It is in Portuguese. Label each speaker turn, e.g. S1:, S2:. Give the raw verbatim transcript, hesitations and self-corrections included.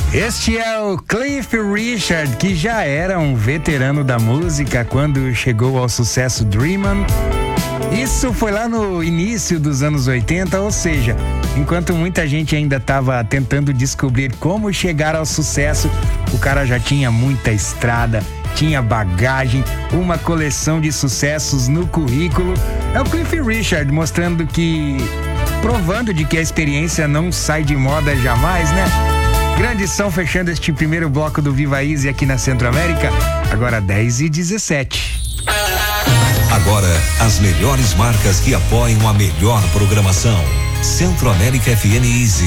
S1: Este é o Cliff Richard, que já era um veterano da música quando chegou ao sucesso Dream On. Isso foi lá no início dos anos oitenta, ou seja, enquanto muita gente ainda estava tentando descobrir como chegar ao sucesso, o cara já tinha muita estrada, tinha bagagem, uma coleção de sucessos no currículo. É o Cliff Richard mostrando que, provando de que a experiência não sai de moda jamais, né? Grande som fechando este primeiro bloco do Viva Easy aqui na Centro-América, agora dez e dezessete.
S2: Agora, as melhores marcas que apoiam a melhor programação. Centro-América F M Easy.